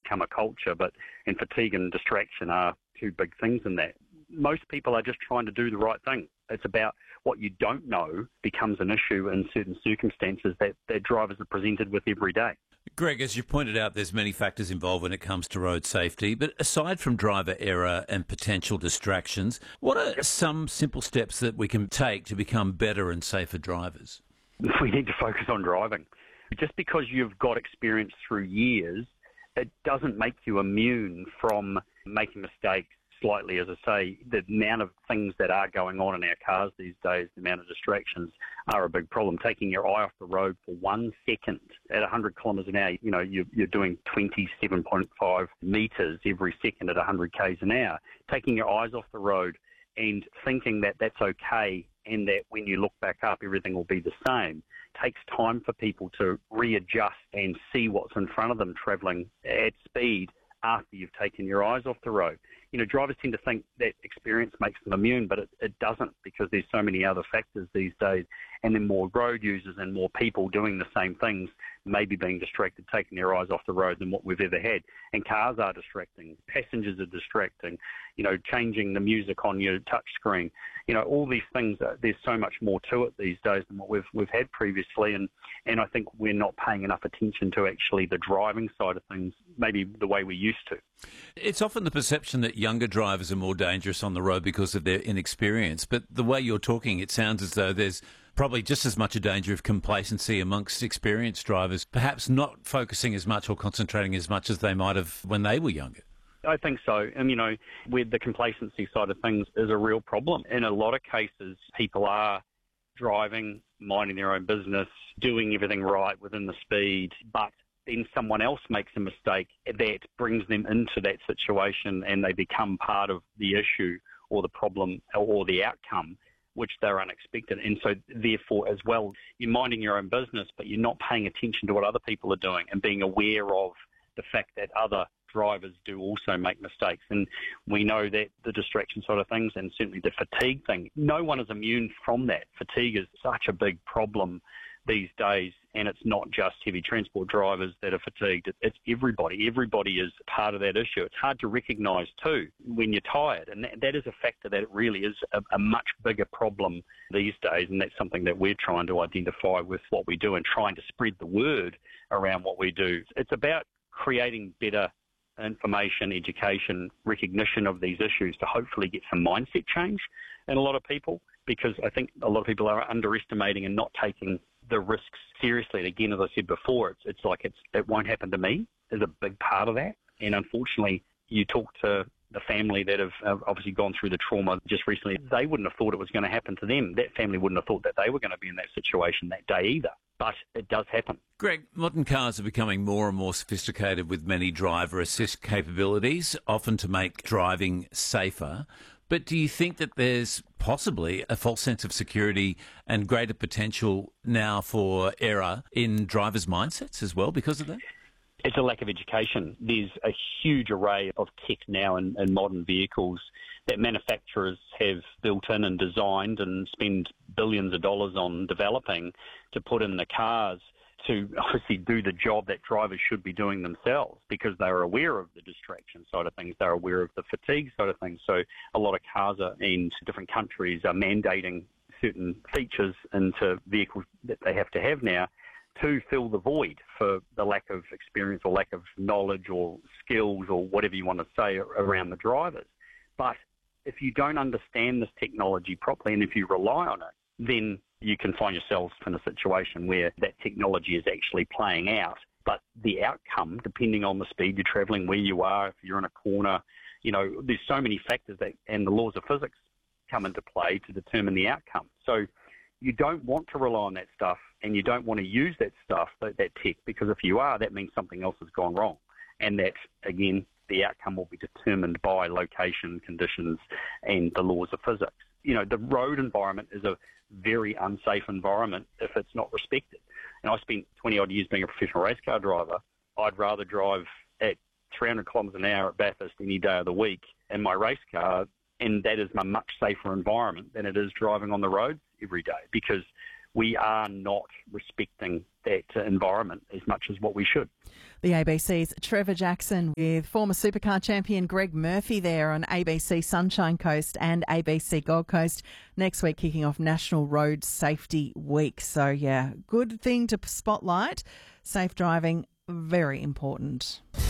become a culture, and fatigue and distraction are two big things in that. Most people are just trying to do the right thing. It's about what you don't know becomes an issue in certain circumstances that drivers are presented with every day. Greg, as you pointed out, there's many factors involved when it comes to road safety, but aside from driver error and potential distractions, what are some simple steps that we can take to become better and safer drivers? We need to focus on driving. Just because you've got experience through years, it doesn't make you immune from making mistakes slightly. As I say, the amount of things that are going on in our cars these days, the amount of distractions are a big problem. Taking your eye off the road for 1 second at 100 kilometres an hour, you're doing 27.5 metres every second at 100 k's an hour. Taking your eyes off the road and thinking that that's okay and that when you look back up, everything will be the same, takes time for people to readjust and see what's in front of them travelling at speed after you've taken your eyes off the road. Drivers tend to think that experience makes them immune, but it doesn't, because there's so many other factors these days, and then more road users and more people doing the same things, maybe being distracted, taking their eyes off the road than what we've ever had. And cars are distracting, passengers are distracting, changing the music on your touch screen. All these things, there's so much more to it these days than what we've had previously, and I think we're not paying enough attention to actually the driving side of things, maybe the way we used to. It's often the perception that younger drivers are more dangerous on the road because of their inexperience, but the way you're talking, it sounds as though there's probably just as much a danger of complacency amongst experienced drivers, perhaps not focusing as much or concentrating as much as they might have when they were younger. I think so. And, with the complacency side of things is a real problem. In a lot of cases, people are driving, minding their own business, doing everything right within the speed, but then someone else makes a mistake that brings them into that situation and they become part of the issue or the problem or the outcome, which they're unexpected. And so therefore as well, you're minding your own business, but you're not paying attention to what other people are doing and being aware of the fact that other drivers do also make mistakes. And we know that the distraction side of things, and certainly the fatigue thing, no one is immune from that. Fatigue is such a big problem these days, and it's not just heavy transport drivers that are fatigued. It's everybody. Everybody is part of that issue. It's hard to recognise too when you're tired, and that is a factor that it really is a much bigger problem these days, and that's something that we're trying to identify with what we do and trying to spread the word around what we do. It's about creating better information, education, recognition of these issues to hopefully get some mindset change in a lot of people, because I think a lot of people are underestimating and not taking the risks seriously. And again, as I said before, it's like it won't happen to me is a big part of that. And unfortunately, you talk to the family that have obviously gone through the trauma just recently, they wouldn't have thought it was going to happen to them. That family wouldn't have thought that they were going to be in that situation that day either. But it does happen. Greg, modern cars are becoming more and more sophisticated with many driver assist capabilities, often to make driving safer. But do you think that there's possibly a false sense of security and greater potential now for error in drivers' mindsets as well because of that? It's a lack of education. There's a huge array of tech now in modern vehicles that manufacturers have built in and designed and spend billions of dollars on developing to put in the cars to obviously do the job that drivers should be doing themselves, because they're aware of the distraction side of things, they're aware of the fatigue side of things. So a lot of cars in different countries are mandating certain features into vehicles that they have to have now to fill the void for the lack of experience or lack of knowledge or skills or whatever you want to say around the drivers. But if you don't understand this technology properly and if you rely on it, then you can find yourself in a situation where that technology is actually playing out. But the outcome, depending on the speed you're travelling, where you are, if you're in a corner, there's so many factors and the laws of physics come into play to determine the outcome. So you don't want to rely on that stuff, and you don't want to use that stuff, that tech, because if you are, that means something else has gone wrong. And that, again, the outcome will be determined by location, conditions, and the laws of physics. The road environment is a very unsafe environment if it's not respected. And I spent 20-odd years being a professional race car driver. I'd rather drive at 300 kilometres an hour at Bathurst any day of the week in my race car, and that is a much safer environment than it is driving on the road every day, because we are not respecting that environment as much as what we should. The ABC's Trevor Jackson with former supercar champion Greg Murphy there on ABC Sunshine Coast and ABC Gold Coast. Next week kicking off National Road Safety Week. So, yeah, good thing to spotlight. Safe driving, very important.